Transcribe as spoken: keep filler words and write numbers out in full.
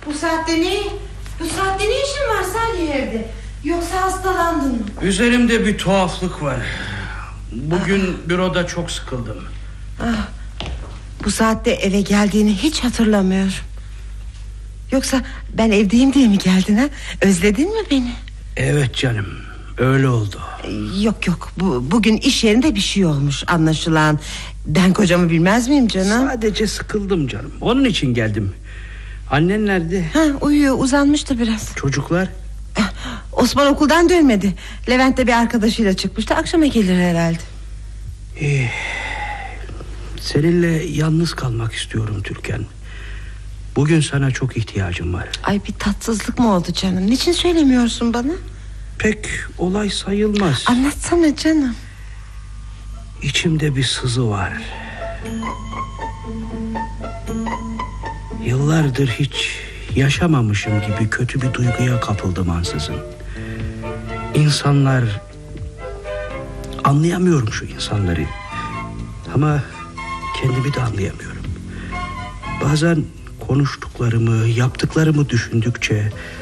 Bu saatte ne? Bu saatte ne işin var Salih evde? Yoksa hastalandın mı? Üzerimde bir tuhaflık var. Bugün ah. büroda çok sıkıldım. Ah. Bu saatte eve geldiğini hiç hatırlamıyorum. Yoksa ben evdeyim diye mi geldin ha? Özledin mi beni? Evet canım, öyle oldu. Yok yok, bu, bugün iş yerinde bir şey olmuş anlaşılan. Ben kocamı bilmez miyim canım? Sadece sıkıldım canım, onun için geldim. Annen nerede? Ha, uyuyor, uzanmıştı biraz. Çocuklar? Osman okuldan dönmedi. Levent de bir arkadaşıyla çıkmıştı. Akşama gelir herhalde. Ee, seninle yalnız kalmak istiyorum Türkan. Bugün sana çok ihtiyacım var. Ay, bir tatsızlık mı oldu canım? Niçin söylemiyorsun bana? Pek olay sayılmaz. Anlatsana canım. İçimde bir sızı var. Yıllardır hiç yaşamamışım gibi kötü bir duyguya kapıldım ansızın. İnsanlar... Anlayamıyorum şu insanları. Ama kendimi de anlayamıyorum. Bazen konuştuklarımı, yaptıklarımı düşündükçe